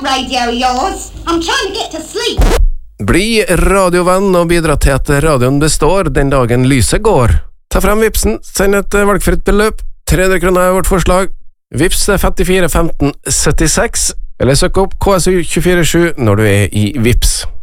radio of yours. I'm trying to get to sleep. Bli radiovenn og bidra til at radioen består den dagen lyset går. Ta frem Vipsen, send et valgfritt beløp. 300 kroner er vårt forslag. Vips 54 15 76, eller søk opp KSU 247 når du er i Vips.